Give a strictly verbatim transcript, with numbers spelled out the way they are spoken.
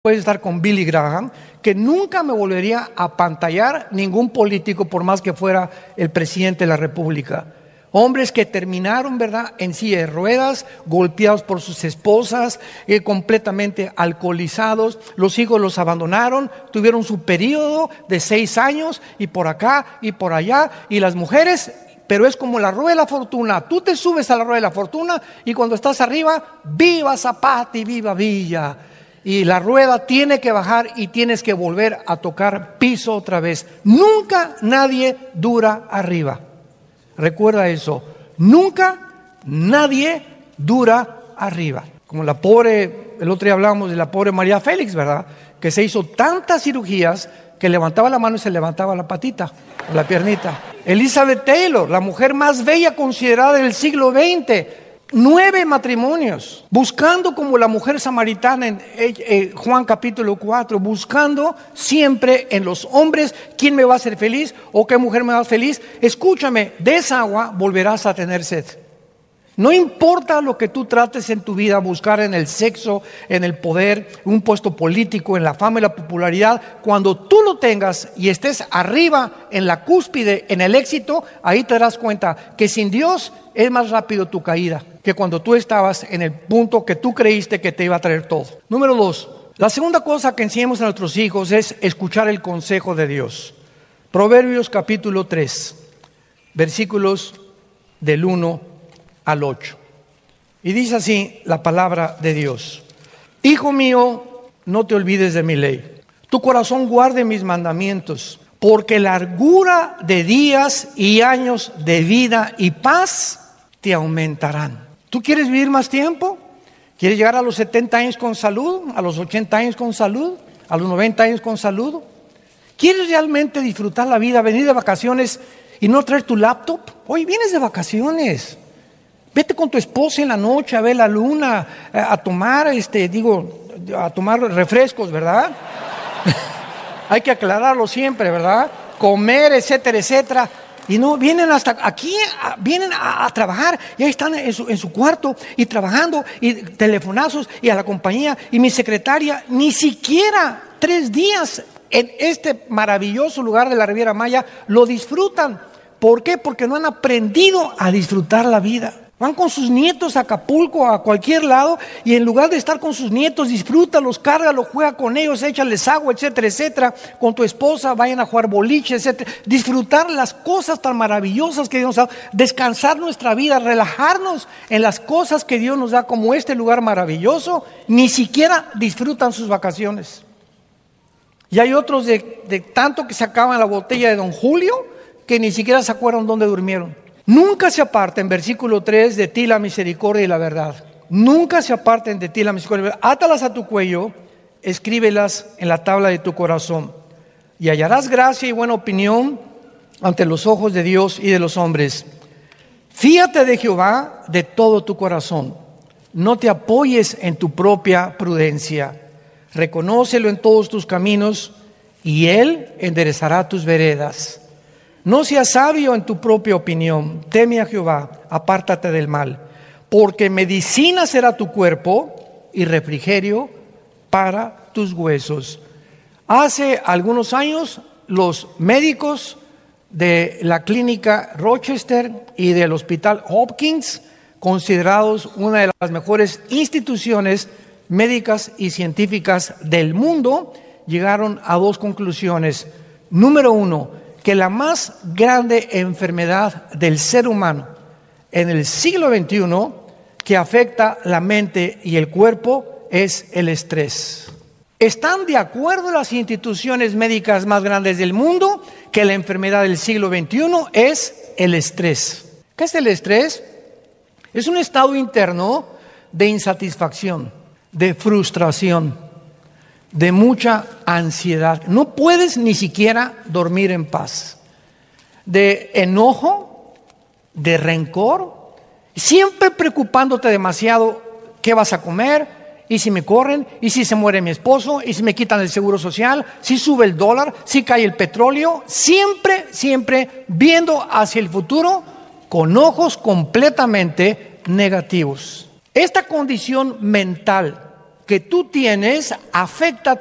Puedes estar con Billy Graham, que nunca me volvería a pantallar ningún político, por más que fuera el presidente de la República. Hombres que terminaron, ¿verdad?, en silla de ruedas, golpeados por sus esposas, eh, completamente alcoholizados. Los hijos los abandonaron, tuvieron su periodo de seis años, y por acá y por allá. Y las mujeres, pero es como la rueda de la fortuna. Tú te subes a la rueda de la fortuna, y cuando estás arriba, viva Zapata y viva Villa. Y la rueda tiene que bajar y tienes que volver a tocar piso otra vez. Nunca nadie dura arriba. Recuerda eso. Nunca nadie dura arriba. Como la pobre, el otro día hablábamos de la pobre María Félix, ¿verdad? Que se hizo tantas cirugías que levantaba la mano y se levantaba la patita, la piernita. Elizabeth Taylor, la mujer más bella considerada del siglo veinte. Nueve matrimonios, buscando como la mujer samaritana en eh, Juan capítulo cuatro, buscando siempre en los hombres quién me va a hacer feliz o qué mujer me va a hacer feliz. Escúchame, de esa agua volverás a tener sed. No importa lo que tú trates en tu vida, buscar en el sexo, en el poder, un puesto político, en la fama y la popularidad. Cuando tú lo tengas y estés arriba, en la cúspide, en el éxito, ahí te darás cuenta que sin Dios es más rápido tu caída que cuando tú estabas en el punto que tú creíste que te iba a traer todo. Número dos, la segunda cosa que enseñamos a nuestros hijos es escuchar el consejo de Dios. Proverbios capítulo tres, versículos del uno al ocho. Y dice así la palabra de Dios: Hijo mío, no te olvides de mi ley. Tu corazón guarde mis mandamientos, porque largura de días y años de vida y paz te aumentarán. ¿Tú quieres vivir más tiempo? ¿Quieres llegar a los setenta años con salud? ¿A los ochenta años con salud? ¿A los noventa años con salud? ¿Quieres realmente disfrutar la vida, venir de vacaciones y no traer tu laptop? Hoy vienes de vacaciones. Vete con tu esposa en la noche a ver la luna, a, a tomar, este, digo, a tomar refrescos, ¿verdad? Hay que aclararlo siempre, ¿verdad? Comer, etcétera, etcétera. Y no, vienen hasta aquí, a, vienen a, a trabajar, y ahí están en su, en su cuarto, y trabajando, y telefonazos, y a la compañía, y mi secretaria, ni siquiera tres días en este maravilloso lugar de la Riviera Maya lo disfrutan. ¿Por qué? Porque no han aprendido a disfrutar la vida. Van con sus nietos a Acapulco, a cualquier lado, y en lugar de estar con sus nietos, disfrútalos, cárgalos, juega con ellos, échales agua, etcétera, etcétera. Con tu esposa, vayan a jugar boliche, etcétera. Disfrutar las cosas tan maravillosas que Dios nos da, descansar nuestra vida, relajarnos en las cosas que Dios nos da, como este lugar maravilloso. Ni siquiera disfrutan sus vacaciones. Y hay otros de, de tanto que se acaban la botella de Don Julio, que ni siquiera se acuerdan dónde durmieron. Nunca se aparten, versículo tres, de ti la misericordia y la verdad. Nunca se aparten de ti la misericordia y la verdad. Átalas a tu cuello, escríbelas en la tabla de tu corazón, y hallarás gracia y buena opinión ante los ojos de Dios y de los hombres. Fíate de Jehová de todo tu corazón. No te apoyes en tu propia prudencia. Reconócelo en todos tus caminos, y Él enderezará tus veredas. No seas sabio en tu propia opinión. Teme a Jehová, apártate del mal, porque medicina será tu cuerpo y refrigerio para tus huesos. Hace algunos años, los médicos de la clínica Rochester y del hospital Hopkins, considerados una de las mejores instituciones médicas y científicas del mundo, llegaron a dos conclusiones. Número uno, que la más grande enfermedad del ser humano en el siglo veintiuno que afecta la mente y el cuerpo es el estrés. ¿Están de acuerdo las instituciones médicas más grandes del mundo que la enfermedad del siglo veintiuno es el estrés? ¿Qué es el estrés? Es un estado interno de insatisfacción, de frustración, de mucha ansiedad. No puedes ni siquiera dormir en paz. De enojo, de rencor, siempre preocupándote demasiado qué vas a comer, y si me corren, y si se muere mi esposo, y si me quitan el seguro social, si sube el dólar, si cae el petróleo. Siempre, siempre viendo hacia el futuro con ojos completamente negativos. Esta condición mental que tú tienes afecta